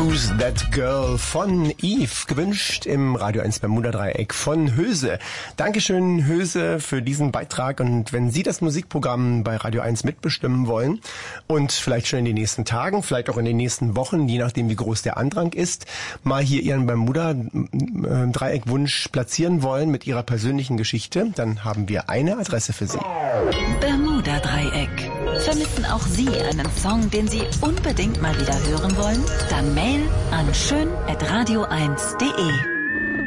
Who's That Girl von Eve, gewünscht im Radio 1 Bermuda-Dreieck von Höse. Dankeschön, Höse, für diesen Beitrag. Und wenn Sie das Musikprogramm bei Radio 1 mitbestimmen wollen und vielleicht schon in den nächsten Tagen, vielleicht auch in den nächsten Wochen, je nachdem wie groß der Andrang ist, mal hier Ihren Bermuda-Dreieck-Wunsch platzieren wollen mit Ihrer persönlichen Geschichte, dann haben wir eine Adresse für Sie. Bermuda-Dreieck. Vermissen auch Sie einen Song, den Sie unbedingt mal wieder hören wollen? Dann Mail an schön@radio1.de.